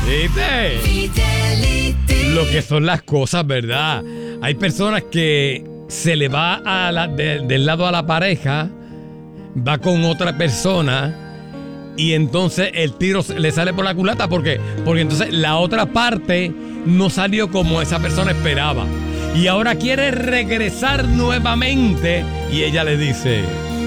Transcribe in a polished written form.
¿Viste? Lo que son las cosas, ¿verdad? Hay personas que se le va del lado a la pareja, va con otra persona y entonces el tiro le sale por la culata porque entonces la otra parte no salió como esa persona esperaba. Y ahora quiere regresar nuevamente y ella le dice...